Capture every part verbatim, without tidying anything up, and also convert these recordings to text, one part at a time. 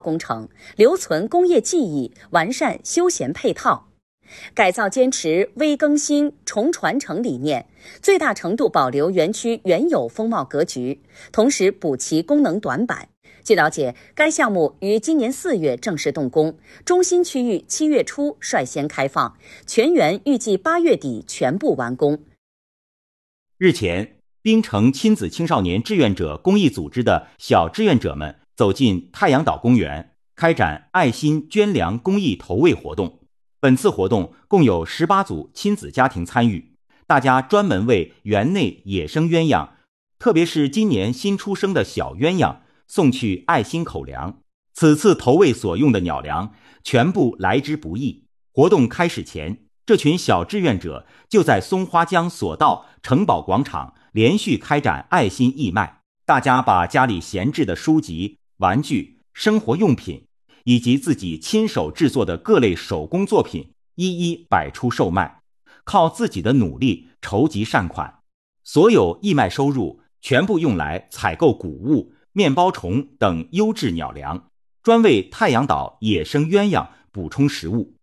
工程，留存工业技艺，完善休闲配套。改造坚持微更新、重传承理念，最大程度保留园区原有风貌格局，同时补齐功能短板。据了解，该项目于今年四月正式动工，中心区域七月初率先开放，全园预计八月底全部完工。 日前，槟城亲子青少年志愿者公益组织的小志愿者们走进太阳岛公园，开展爱心捐粮公益投喂活动。本次活动共有十八组亲子家庭参与，大家专门为园内野生鸳鸯，特别是今年新出生的小鸳鸯送去爱心口粮。此次投喂所用的鸟粮全部来之不易。活动开始前，这群小志愿者就在松花江索道城堡广场连续开展爱心义卖，大家把家里闲置的书籍、玩具、生活用品以及自己亲手制作的各类手工作品一一摆出售卖，靠自己的努力筹集善款。所有义卖收入全部用来采购谷物、面包虫等优质鸟粮，专为太阳岛野生鸳鸯补充食物。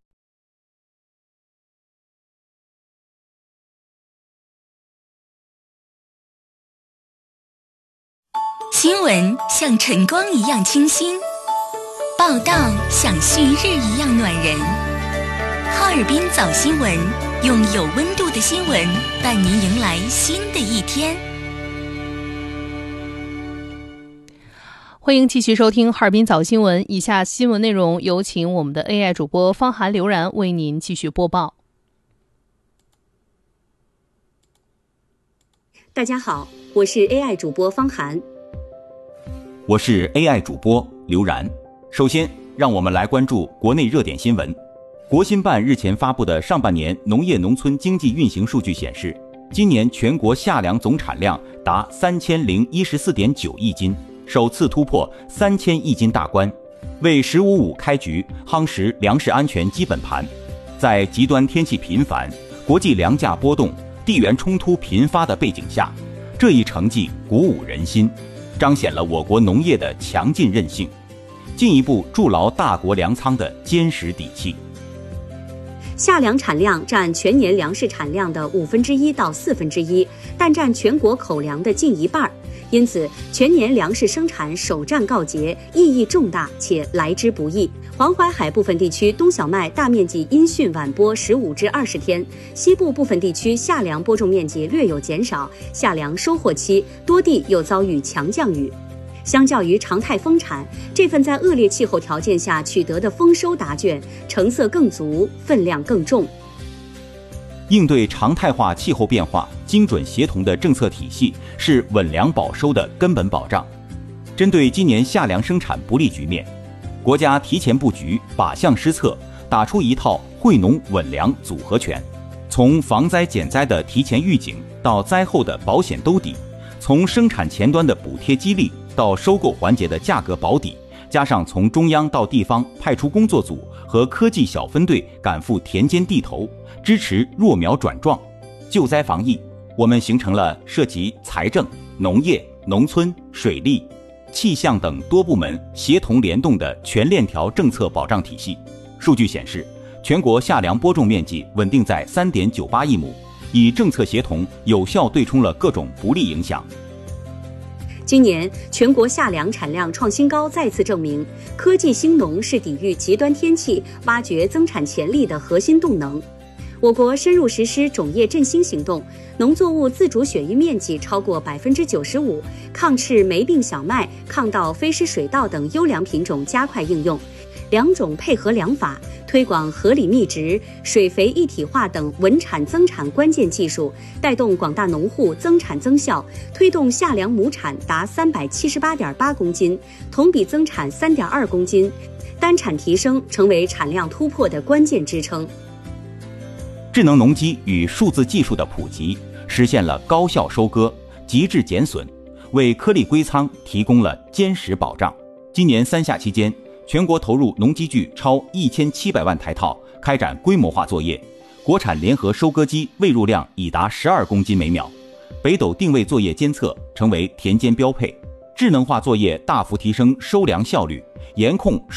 新闻像晨光一样清新，报道像旭日一样暖人。哈尔滨早新闻，用有温度的新闻伴您迎来新的一天。 欢迎继续收听哈尔滨早新闻，以下新闻内容有请我们的 A I 主播方涵、刘然为您继续播报。 大家好，我是 A I 主播方涵。 我是 A I 主播刘然。首先，让我们来关注国内热点新闻。国新办日前发布的上半年农业农村经济运行数据显示，今年全国夏粮总产量达三千零一十四点九亿斤，首次突破三千亿斤大关，为“十五五”开局，夯实粮食安全基本盘。在极端天气频繁、国际粮价波动、地缘冲突频发的背景下，这一成绩鼓舞人心，彰显了我国农业的强劲韧性，进一步筑牢大国粮仓的坚实底气。 夏粮产量占全年粮食产量的五分之一到四分之一，但占全国口粮的近一半，因此全年粮食生产首战告捷，意义重大且来之不易。黄淮海部分地区冬小麦大面积因汛晚播十五至二十天，西部部分地区夏粮播种面积略有减少，夏粮收获期多地又遭遇强降雨。相较于常态丰产，这份在恶劣气候条件下取得的丰收答卷，成色更足，分量更重。 应对常态化气候变化，精准协同的政策体系是稳粮保收的根本保障。针对今年夏粮生产不利局面，国家提前布局，靶向施策，打出一套惠农稳粮组合拳。从防灾减灾的提前预警到灾后的保险兜底，从生产前端的补贴激励到收购环节的价格保底，加上从中央到地方派出工作组和科技小分队赶赴田间地头，支持弱苗转壮。救灾防疫，我们形成了涉及财政、农业、农村、水利、气象等多部门协同联动的全链条政策保障体系。数据显示，全国夏粮播种面积稳定在 三点九八亿亩，以政策协同有效对冲了各种不利影响。 今年全国夏粮产量创新高，再次证明科技兴农是抵御极端天气、挖掘增产潜力的核心动能。我国深入实施种业振兴行动，农作物自主血育面积超过百分之九十五，抗赤霉病小麦、抗稻飞失水稻等优良品种加快应用，两种配合粮法，推广合理密植、水肥一体化等稳产增产关键技术，带动广大农户增产增效，推动夏粮亩产达三百七十八点八公斤，同比增产三点二公斤，单产提升成为产量突破的关键支撑。 智能农机与数字技术的普及，实现了高效收割、极致减损，为颗粒归仓提供了坚实保障。今年三夏期间，全国投入农机具超一千七百万台套，开展规模化作业。国产联合收割机喂入量已达十二公斤每秒，北斗定位作业监测成为田间标配。 智能化作业大幅提升收粮效率，严控